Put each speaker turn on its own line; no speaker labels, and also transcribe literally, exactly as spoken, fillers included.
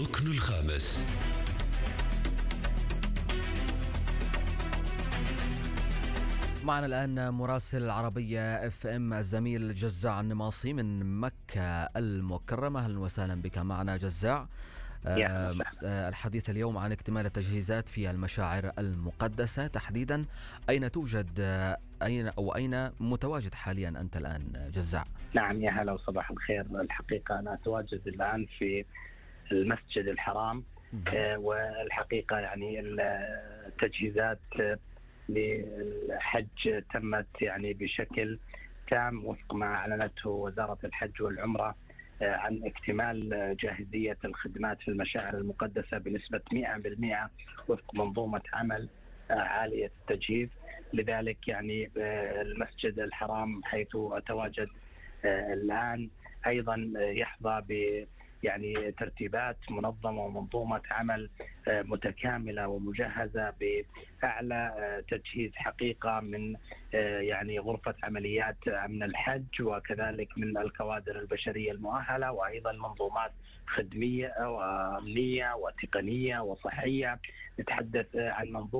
الركن الخامس.
معنا الآن مراسل العربية اف ام الزميل جزاع النماصي من مكة المكرمة. أهلا وسهلا بك معنا جزاع. آه الحديث اليوم عن اكتمال التجهيزات في المشاعر المقدسة تحديدا. أين توجد آه أين أو أين متواجد حاليا أنت الآن جزاع؟
نعم يا هلا وصباح الخير. الحقيقة أنا أتواجد الآن في المسجد الحرام، آه والحقيقة يعني التجهيزات للحج تمت يعني بشكل تام وفق ما أعلنته وزارة الحج والعمرة عن اكتمال جاهزية الخدمات في المشاعر المقدسة بنسبة مئة بالمئة وفق منظومة عمل عالية التجهيز. لذلك يعني المسجد الحرام حيث أتواجد الآن أيضا يحظى ب يعني ترتيبات منظمة ومنظومة عمل متكاملة ومجهزة بأعلى تجهيز حقيقة من يعني غرفة عمليات أمن الحج وكذلك من الكوادر البشرية المؤهلة وأيضا منظومات خدمية وأمنية وتقنية وصحية. نتحدث عن منظومة